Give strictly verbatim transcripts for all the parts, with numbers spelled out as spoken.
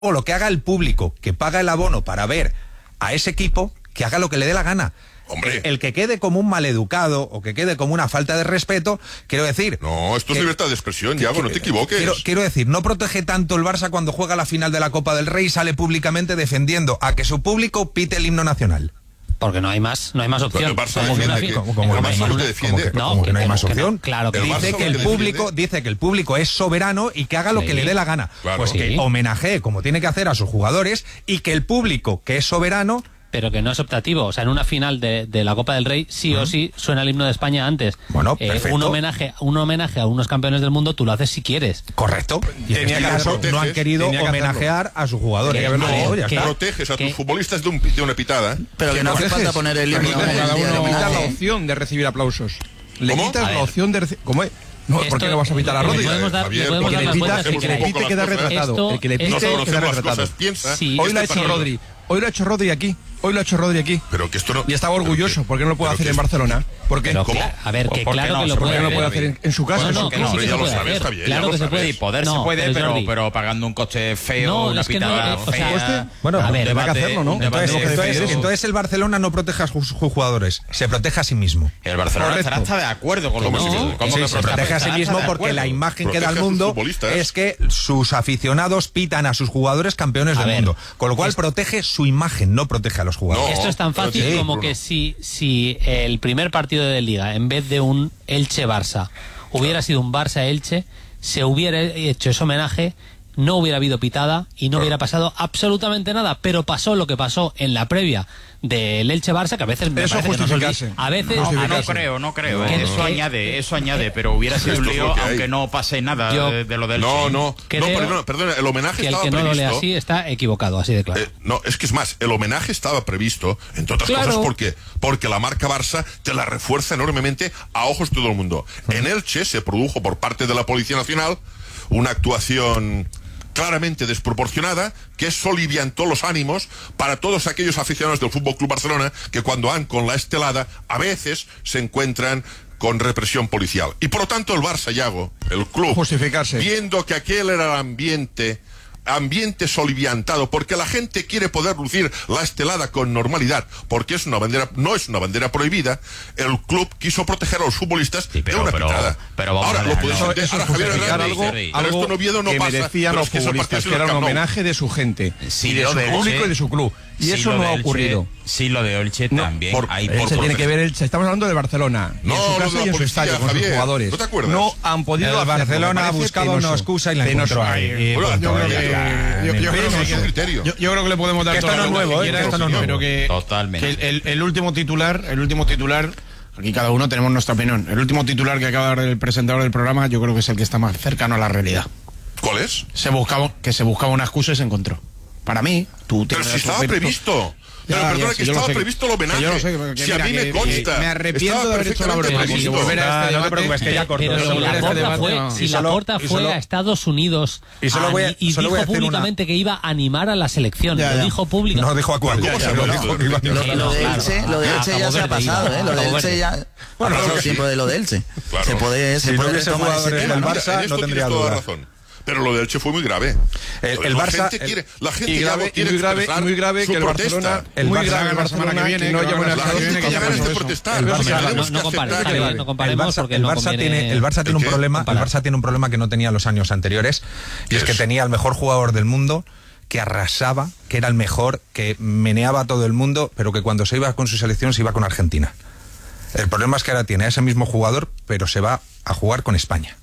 o lo que haga el público que paga el abono para ver a ese equipo, que haga lo que le dé la gana. Hombre. El, el que quede como un maleducado o que quede como una falta de respeto, quiero decir... No, esto que, es libertad de expresión, Yago, no te equivoques. Quiero, quiero decir, no protege tanto el Barça cuando juega la final de la Copa del Rey y sale públicamente defendiendo a que su público pite el himno nacional. Porque no hay más, no hay más opción. El Barça como que no, defiende que, como, como el que Barça no hay lo más- que defiende. como que- No, como que no hay que- más que no. opción. Claro que El no. Barça Dice lo que que el defiende- público dice que el público es soberano y que haga lo Sí. que le dé la gana. Claro. Pues que Sí. homenajee como tiene que hacer a sus jugadores y que el público que es soberano... Pero que no es optativo. O sea, en una final de, de la Copa del Rey, sí o sí suena el himno de España antes. Bueno, Eh, perfecto. un homenaje, un homenaje a unos campeones del mundo, tú lo haces si quieres. Correcto. Y en Tenía este que caso hacerlo. no han querido Tenía que homenajear a sus jugadores. Que- Ya ves lo que a ver, digo, ya que- está. Proteges a tus que- futbolistas de, un, de una pitada. ¿eh? Pero que no hace falta poner el himno Como en el cada día de uno quita la homenaje. opción de recibir aplausos. Le ¿Cómo? quitas A la ver. opción de recibir... ¿Cómo es? No, ¿por Esto- qué le vas a pitar a le Rodri? podemos dar- Javier, le podemos porque dar El las que vueltas pita, si el que le queréis. pite queda retratado. Esto- El que le esto- pite Nosotros queda conocemos las retratado. cosas, piensa. Sí. Hoy y lo ha este hecho partido. Rodri. Hoy lo ha hecho Rodri aquí. Hoy lo ha hecho Rodri aquí. Pero que esto no... Y estaba orgulloso. ¿Por qué no lo puede pero hacer que en esto- Barcelona? ¿Por qué? Pero, ¿Cómo? cla- a ver, que ¿Por qué claro no? que lo ¿Por ¿Por puede qué no lo hacer. puede hacer en, en su casa? No, en no, su que club? sí que ya se lo puede sabes, hacer. está bien, Claro ya lo que se sabes. puede. Sí, poder No, se puede, pero pero, Jordi, pero pagando un coste feo, No, una es que no, pitada eh, o sea, fea. Bueno, un a ver, tendrá que debate- hacerlo, ¿no? un debate Entonces, Tenemos que entonces, decidir eso. entonces el Barcelona no protege a sus sus jugadores, se protege a sí mismo. El Barcelona Correcto. estará hasta de acuerdo con lo Que que no, se ¿cómo Sí, que se protege? protege a sí Estará mismo hasta de porque la acuerdo. imagen que Protege da al a sus mundo futbolistas. es que sus aficionados pitan a sus jugadores campeones A del ver, mundo. Con lo cual es- protege su imagen, no protege a los jugadores. No. Esto es tan pero fácil sí, como Bruno. que si, si el primer partido de Liga, en vez de un Elche-Barça, hubiera sido un Barça-Elche, se hubiera hecho ese homenaje, no hubiera habido pitada y no Claro. hubiera pasado absolutamente nada. Pero pasó lo que pasó en la previa del Elche-Barça, que a veces me Eso parece que no se olvida. justificarse. A veces... No, a no veces- creo, no creo. Que- eh. Eso que- añade, eso añade, pero hubiera sido un Esto es lo lío que hay. aunque no pase nada Yo- de, de lo del No, sí. no, Creo no, perdona, perdona, el homenaje que el estaba que no lo previsto. lee así está equivocado, así de claro. Eh, no, es que es más, el homenaje estaba previsto, entre otras Claro. cosas, porque, porque la marca Barça te la refuerza enormemente a ojos de todo el mundo. En Elche se produjo por parte de la Policía Nacional una actuación claramente desproporcionada que soliviantó los ánimos para todos aquellos aficionados del Fútbol Club Barcelona que cuando van con la estelada a veces se encuentran con represión policial. Y por lo tanto el Barça, Yago, el club, Justificarse. viendo que aquel era el ambiente ambiente soliviantado, porque la gente quiere poder lucir la estelada con normalidad, porque es una bandera, no es una bandera prohibida, el club quiso proteger a los futbolistas Sí, pero- de una pero- pitada. pero vamos Ahora a lo dejarlo. puedes Eso, entender. eso es Ahora, Javier justificar Hernández algo, dice, pero algo esto en Oviedo no que pasa, merecían pero los es que ese partido futbolistas, es que en el era un Camp Nou. homenaje de su gente, Sí, y de lo su de Elche- público y de su club. Y Sí, eso lo no de ha Elche- ocurrido. Sí, lo de Elche No, también. por- Hay por- Elche por- tiene que ver Elche. Estamos hablando de Barcelona. y No, en su lo de casa la y en su policía, estadio con sus Javier, jugadores. ¿no te acuerdas? No han podido El hacerlo. Barcelona Me ha parece buscado una penoso. excusa y la Penoso. encontró ahí. Ay, Y Bueno, punto. yo creo Y que- ya, yo- ni yo creo penoso. que- es un criterio. Yo, yo creo que le podemos dar Que esto toda no la es vuelta nuevo, que ¿eh? quiera, Esto no es pero nuevo. que, Totalmente. que el, el- el último titular, el último titular, aquí cada uno tenemos nuestra opinión. El último titular que acaba de dar el presentador del programa, yo creo que es el que está más cercano a la realidad. ¿Cuál es? Se buscaba, que se buscaba una excusa y se encontró. Para mí, tú Pero tienes si tu estaba opinión. previsto. Ya, Pero perdona, ya, que sí, yo lo estaba sé que- previsto el homenaje. que yo lo sé, que si a mira, mí que- me que consta. me arrepiento estaba de haber hecho la perfectamente broma, previsto. y volver a este Ah, no te debate. preocupes, que ya corto. Pero Pero si volver a la este porta debate, fue, no. si Y la solo- porta y fue solo- a Estados Unidos y solo voy a- a- y solo voy a dijo hacer una- públicamente que iba a animar a la selección. Ya, Lo ya. dijo públicamente. No dijo a cuál. ¿Cómo Ya, se ya, lo lo dijo? dijo que iba a- Lo, Sí, lo no, de claro. Elche, lo de Ah, Elche Cabo ya se ha Verde pasado, iba, ¿eh? Lo de Cabo Elche Verde. ya Bueno, ha claro pasado que tiempo sí. de lo de Elche. Claro. Se puede, se Si no puede hubiese retomar ese jugadores tema. del ¿no? Barça, En esto no tendría tienes toda duda. razón. Pero lo de Elche fue muy grave. El- el la Barça- gente el- quiere, la gente Y ya grave, no y quiere muy grave, expresar muy grave su que el protesta. Barcelona, El muy Barça- grave el la Barcelona semana que viene, que no que haya van a buenas La Claro, gente acciones, que tiene haya ganas de pasado eso. protestar. El pero Barça- tenemos no, que no compares, aceptar Javier, que- no El comparemos Barça, porque el no Barça conviene- tiene, el Barça tiene un ¿El qué? problema, el Comparar. Barça tiene un problema que no tenía los años anteriores, y es que es? tenía el mejor jugador del mundo, que arrasaba, que era el mejor, que meneaba a todo el mundo, pero que cuando se iba con su selección se iba con Argentina. El problema es que ahora tiene a ese mismo jugador, pero se va a jugar con España.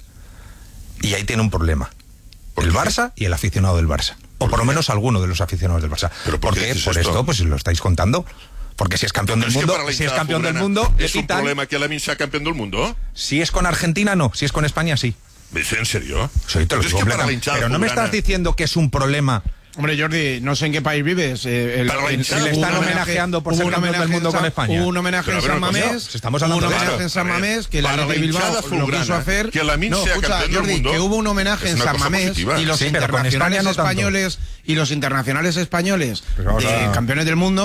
Y ahí tiene un problema. ¿Por El qué? Barça y el aficionado del Barça. O por lo menos alguno de los aficionados del Barça. ¿Pero por ¿Por qué qué? dices Por esto? esto, pues si lo estáis contando. Porque si es campeón del Es que mundo, para la si es hinchada campeón del fulgrana mundo, le es un pitan. problema que Lamine sea campeón del mundo. Si es con Argentina, no. Si es con España, sí. ¿Es en serio? Sí, te lo Pero es digo que para la completamente. hinchada Pero no me fulgrana- estás diciendo que es un problema. Hombre, Jordi, no sé en qué país vives. eh, el, Pero la el- hinchada hubo le están un homenaje- homenajeando por hubo ser un campeón del homenaje mundo en con San- España. Hubo un homenaje Pero en a ver, San una cosa, Mamés. si estamos hubo un hablando de homenaje esto. en San A ver, Mamés que la para Leti la Bilbao hinchada lo quiso fulgrana, hacer. que Lamine No, sea escucha, campeón del Jordi, mundo, que hubo un homenaje es en una San cosa Mamés positiva. y los Sí, pero con internacionales España no tanto. españoles y los internacionales españoles Pues vamos de a- campeones del mundo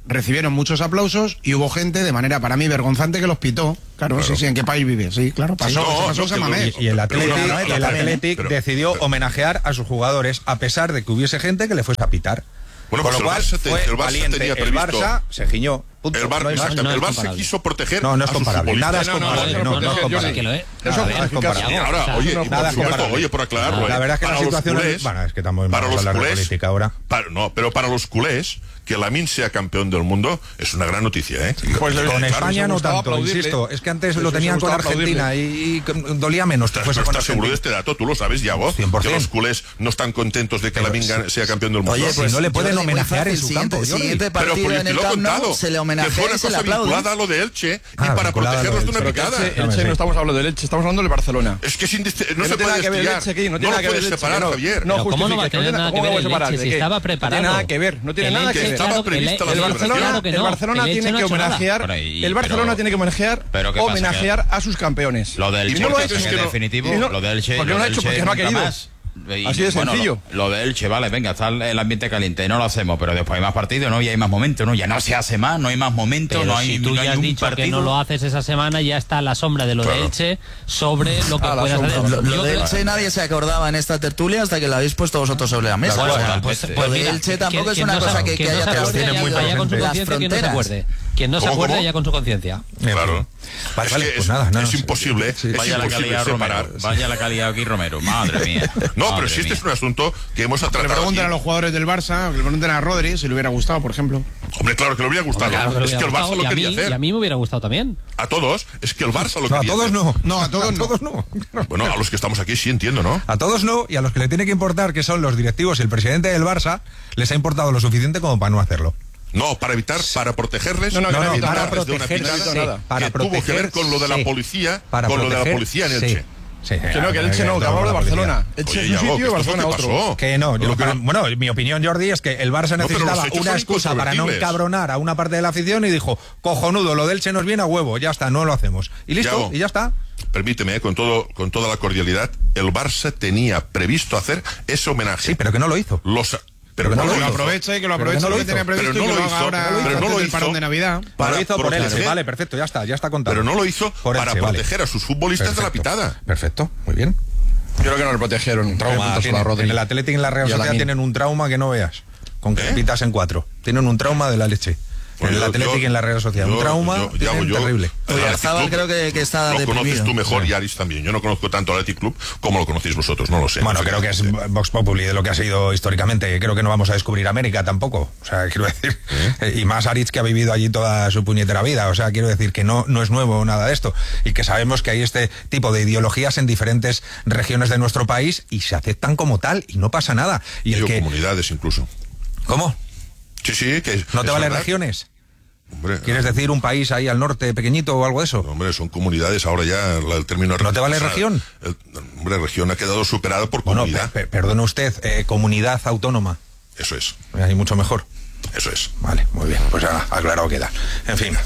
recibieron muchos aplausos y hubo gente de manera para mí vergonzante que los pitó. Claro, Claro. sí, sí, ¿en qué país vive? Sí, claro, pasó, Sí, no, pasó no, en San que lo- Mamés. Y el Athletic, Pero no, y el también, Athletic pero- decidió pero- homenajear a sus jugadores a pesar de que hubiese gente que le fuese a pitar. Bueno, Con pues lo el cual Barça te- fue el Barça valiente. tenía El previsto- Barça se giñó. Punto. El, Bar, No hay más. exacto, no es el Barça comparable. quiso proteger No, no es a sus comparable. futbolistas. Nada es No, no, comparable. no, No, no, no es no, comparable. que lo es. Eso Nada es es comparable. Y ahora, O sea, oye, no, y por nada es supuesto, comparable. oye, por aclararlo, La eh, verdad es que para la los situación es- culés, bueno, es que estamos- para vamos a los hablar de culés, política ahora. para- no, pero para los culés, que Lamine sea campeón del mundo es una gran noticia, ¿eh? Pues Claro, Con Claro, España se no gustaba tanto, aplaudirle. insisto. Es que antes Eso lo se tenían con gustaba Argentina y, y dolía menos que ¿Estás, fuese con estás seguro de Argentina. este dato? ¿Tú lo sabes, Yago? cien por Que cien. los culés no están contentos de que Pero Lamine sí, gane- sea campeón del mundo. Oye, Si pues no le pueden Jordi, muy homenajear en fácil, su siguiente, campo, Jordi. siguiente Pero partido porque en te el lo he Camp Nou contado, se le que fue homenajea una y se le cosa aplaude. vinculada a lo de Elche Ah, y para vinculada a lo protegerlos de del una Elche. picada. Elche, No, Elche sí. no estamos hablando del Elche, estamos hablando del Barcelona. Es que es indiste- Que no se tiene puede nada que ver el desviar. Elche aquí, no No tiene lo nada que ver puedes el Elche, separar, no. Javier. No Pero ¿cómo no va a justifiques, tener no nada que ¿cómo ver voy a el separar? Elche si ¿De qué? estaba No tiene preparado? nada que ver, no tiene El nada Elche, que ver. Estaba claro, prevista el- la El el- Barcelona, claro que el no. Barcelona El Elche tiene no ha que hecho nada. homenajear, Pero, y- el Barcelona pero- tiene que homenajear, pero ¿qué pasa? homenajear a sus campeones. Lo del Y Elche, no lo ha porque hecho, es es que que no- definitivo, y no- lo del Elche, porque lo no lo ha del hecho, Elche porque no ha nunca querido. más. Y, Así de bueno, sencillo. Lo, lo del Elche, vale, venga, está el ambiente caliente, no lo hacemos, pero después hay más partidos, ¿no? Y hay más momentos, ¿no? Ya no se hace más, no hay más momentos, Pero no hay, si tú no ya hay has un dicho partido. que no lo haces esa semana, ya está la sombra de lo Claro. de Elche sobre lo que Ah, la puedas sombra. hacer. Lo, lo Yo de creo- Elche nadie se acordaba en esta tertulia hasta que lo habéis puesto vosotros sobre la mesa. Bueno, O sea, pues, pues, lo pues de mira, Elche tampoco quien- es quien una no se- cosa que, quien que no haya se acuerde, trascendido ya- muy vaya con su presente. las conciencia, quien no se fronteras. acuerde. Quien no se ¿Cómo, acuerde cómo? ya con su conciencia. Claro. Vale, Es vale, que pues es, nada, no, es sí, imposible, sí, es Vaya la imposible calidad, separar. Romero. Vaya la calidad aquí, Romero. Madre mía. No, Madre pero si este mía. es un asunto que hemos Que le tratado pregunten aquí. a los jugadores del Barça, que le pregunten a Rodri si le hubiera gustado, por ejemplo. Hombre, claro que le hubiera gustado. Claro que le es que hubiera el Barça gustado, lo y a quería mí- hacer. Y a mí me hubiera gustado también. A todos, es que el Barça lo No, a quería todos hacer. no. No, a todos no. A todos no. Bueno, a los que estamos aquí sí entiendo, ¿no? A todos no, y a los que le tiene que importar, que son los directivos y el presidente del Barça, les ha importado lo suficiente como para no hacerlo. No, para evitar, para protegerles, No, no, No, que no, evitado para nada, desde una protegerse, pitada nada. para que tuvo que ver con lo de la protegerse, policía, para con lo de la proteger- policía en sí, Elche. sí, Que no, que el Elche no, que hablamos de Barcelona. Elche es un Yago, sitio y ¿qué es lo Barcelona que otro. pasó? Que no, yo, Lo que para- no- bueno, mi opinión, Jordi, es que el Barça No, pero necesitaba los hechos una son excusa para no incontrovertibles. encabronar a una parte de la afición y dijo, cojonudo, lo del Che nos viene a huevo, ya está, no lo hacemos. Y listo, Yago, y ya está. Permíteme, eh, con todo, con toda la cordialidad, el Barça tenía previsto hacer ese homenaje. Sí, pero que no lo hizo. Los, pero que no no lo Que lo hizo. aproveche y que lo Pero que aproveche no lo lo que hizo. tenía previsto Pero no y que lo lo hizo, haga ahora pero no antes lo del hizo. parón de Navidad. Para lo hizo por proteger- Elche, vale, perfecto, ya está, ya está contado. Pero no lo hizo Por para Elche, vale. proteger a sus futbolistas de la Perfecto, pitada. Perfecto, muy bien. Yo creo que no le protegieron. Trauma, tienen, en el Athletic y en la Real Y a Sociedad Lamine. tienen un trauma que no veas. Con que ¿Eh? pitas en cuatro. Tienen un trauma de la leche. Pues en el yo- Athletic yo- y en la Real Sociedad. yo- un trauma yo- tienen Yago, yo- terrible. el Athletic Oyarzabal Club creo que- que está Lo deprimido. conoces tú mejor Sí. y Aris también. Yo no conozco tanto al Athletic Club como lo conocéis vosotros, no lo sé. Bueno, creo que es Vox Populi de lo que ha sido históricamente. Creo que no vamos a descubrir América tampoco. O sea, quiero decir. ¿Eh? Y más Aritz, que ha vivido allí toda su puñetera vida. O sea, quiero decir que no, no es nuevo nada de esto. Y que sabemos que hay este tipo de ideologías en diferentes regiones de nuestro país y se aceptan como tal y no pasa nada. Y el Digo, que. comunidades incluso. ¿Cómo? Sí, sí, que ¿No te es valen verdad. regiones? Hombre, ¿Quieres decir un país ahí al norte pequeñito o algo de eso? Hombre, son comunidades, ahora ya la- el término... ¿No te vale o sea, región? el- hombre, región ha quedado superada por Bueno, comunidad. pe- pe- perdone usted, eh, comunidad autónoma. Eso es, Ahí mucho mejor. eso es. Vale, muy bien, pues ya aclarado queda. En fin,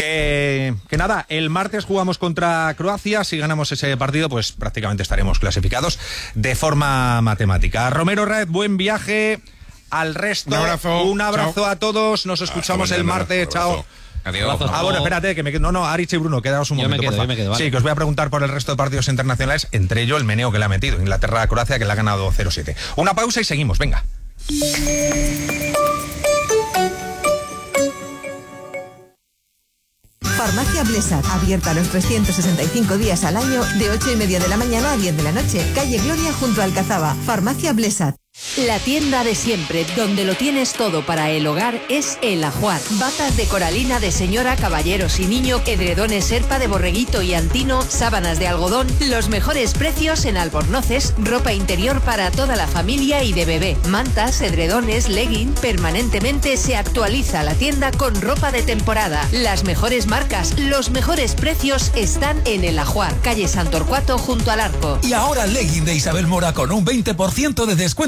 que, que nada, el martes jugamos contra Croacia. Si ganamos ese partido, pues prácticamente estaremos clasificados de forma matemática. Romero Raez, buen viaje. Al resto, Un abrazo. un abrazo Chao. a todos. Nos escuchamos el mañana. martes. Un Chao. abrazo. Adiós. Ah, bueno, espérate, que me quedo. No, no, Aritz y Bruno, quedaos un Yo me momento, quedo, porfa. yo me quedo, vale. Sí, que os voy a preguntar por el resto de partidos internacionales, entre ellos el meneo que le ha metido. Inglaterra-Croacia, que le ha ganado cero siete. Una pausa y seguimos, venga. Farmacia Blesat, abierta los trescientos sesenta y cinco días al año, de ocho y media de la mañana a diez de la noche. Calle Gloria junto a Alcazaba. Farmacia Blesat. La tienda de siempre, donde lo tienes todo para el hogar, es El Ajuar. Batas de coralina de señora, caballeros y niño, edredones serpa de borreguito y antino, sábanas de algodón, los mejores precios en albornoces, ropa interior para toda la familia y de bebé, mantas, edredones, legging. Permanentemente se actualiza la tienda con ropa de temporada. Las mejores marcas, los mejores precios están en El Ajuar, calle San Torcuato junto al Arco. Y ahora legging de Isabel Mora con un veinte por ciento de descuento.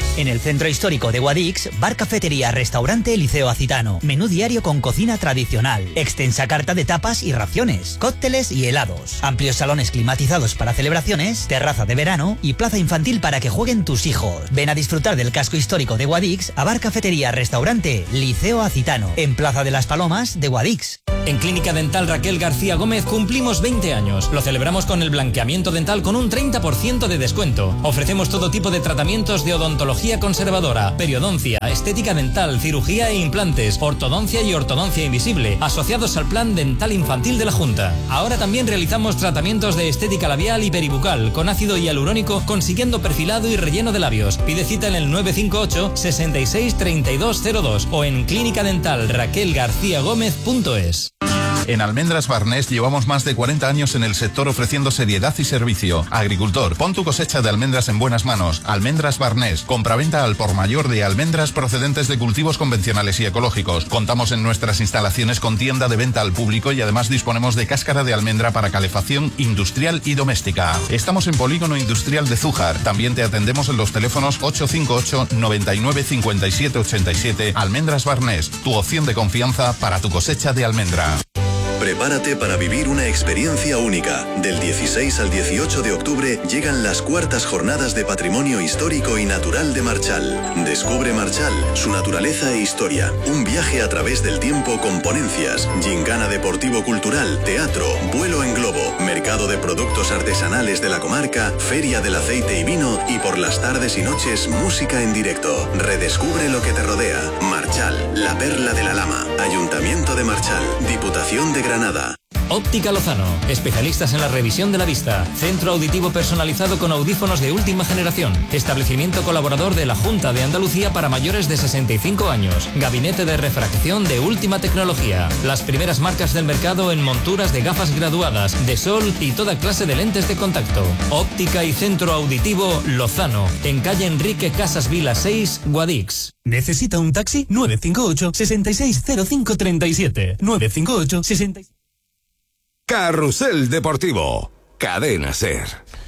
En el centro histórico de Guadix, bar, cafetería, restaurante Liceo Acitano. Menú diario con cocina tradicional. Extensa carta de tapas y raciones. Cócteles y helados. Amplios salones climatizados para celebraciones. Terraza de verano y plaza infantil para que jueguen tus hijos. Ven a disfrutar del casco histórico de Guadix a bar, cafetería, restaurante Liceo Acitano. En Plaza de las Palomas de Guadix. En Clínica Dental Raquel García Gómez cumplimos veinte años. Lo celebramos con el blanqueamiento dental con un treinta por ciento de descuento. Ofrecemos todo tipo de tratamientos de odontología conservadora, periodoncia, estética dental, cirugía e implantes, ortodoncia y ortodoncia invisible, asociados al Plan Dental Infantil de la Junta. Ahora también realizamos tratamientos de estética labial y peribucal con ácido hialurónico, consiguiendo perfilado y relleno de labios. Pide cita en el nueve cinco ocho, sesenta y seis, treinta y dos cero dos o en clínica dental raquel garcía gómez punto es. En Almendras Barnés llevamos más de cuarenta años en el sector ofreciendo seriedad y servicio. Agricultor, pon tu cosecha de almendras en buenas manos. Almendras Barnés, compraventa al por mayor de almendras procedentes de cultivos convencionales y ecológicos. Contamos en nuestras instalaciones con tienda de venta al público y además disponemos de cáscara de almendra para calefacción industrial y doméstica. Estamos en Polígono Industrial de Zújar. También te atendemos en los teléfonos ocho cinco ocho, noventa y nueve, cincuenta y siete, ochenta y siete. Almendras Barnés, tu opción de confianza para tu cosecha de almendra. Prepárate para vivir una experiencia única. Del dieciséis al dieciocho de octubre llegan las cuartas jornadas de Patrimonio Histórico y Natural de Marchal. Descubre Marchal, su naturaleza e historia. Un viaje a través del tiempo con ponencias, gincana deportivo-cultural, teatro, vuelo en globo, mercado de productos artesanales de la comarca, feria del aceite y vino y por las tardes y noches música en directo. Redescubre lo que te rodea. Marchal, la perla de la Lama. Ayuntamiento de Marchal. Diputación de Granada. Óptica Lozano, especialistas en la revisión de la vista. Centro auditivo personalizado con audífonos de última generación. Establecimiento colaborador de la Junta de Andalucía para mayores de sesenta y cinco años. Gabinete de refracción de última tecnología. Las primeras marcas del mercado en monturas de gafas graduadas, de sol y toda clase de lentes de contacto. Óptica y Centro Auditivo Lozano, en calle Enrique Casas Vila seis, Guadix. ¿Necesita un taxi? nueve cinco ocho, sesenta y seis cero cinco treinta y siete. nueve cinco ocho, sesenta y seis. Carrusel Deportivo, Cadena Ser.